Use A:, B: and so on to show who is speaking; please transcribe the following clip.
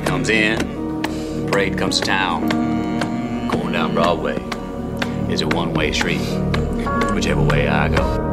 A: Money comes in, parade comes to town. Going down Broadway is a one-way street, whichever way I go.